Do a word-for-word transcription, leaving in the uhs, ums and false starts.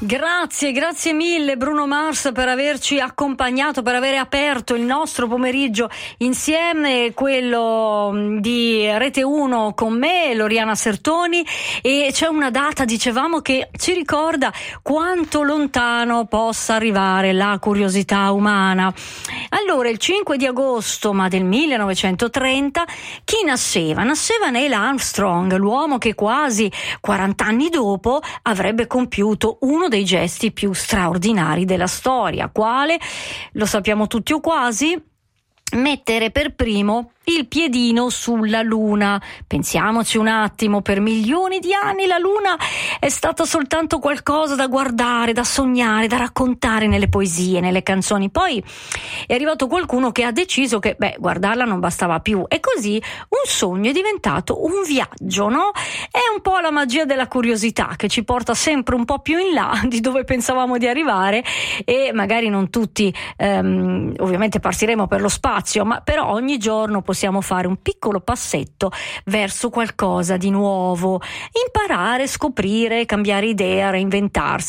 Grazie, grazie mille Bruno Mars per averci accompagnato, per aver aperto il nostro pomeriggio insieme, quello di Rete uno con me, Loriana Sertoni, e c'è una data, dicevamo, che ci ricorda quanto lontano possa arrivare la curiosità umana. Allora, il cinque di agosto ma del millenovecentotrenta, chi nasceva? Nasceva Neil Armstrong, l'uomo che quasi quaranta anni dopo avrebbe compiuto uno dei gesti più straordinari della storia. Quale? Lo sappiamo tutti o quasi: mettere per primo il piedino sulla Luna. Pensiamoci un attimo, per milioni di anni la Luna è stata soltanto qualcosa da guardare, da sognare, da raccontare nelle poesie, nelle canzoni. Poi è arrivato qualcuno che ha deciso che, beh, guardarla non bastava più, e così un sogno è diventato un viaggio, no? È un po' la magia della curiosità che ci porta sempre un po' più in là di dove pensavamo di arrivare, e magari non tutti ehm, ovviamente partiremo per lo spazio, ma però ogni giorno possiamo fare un piccolo passetto verso qualcosa di nuovo, imparare, scoprire, cambiare idea, reinventarsi.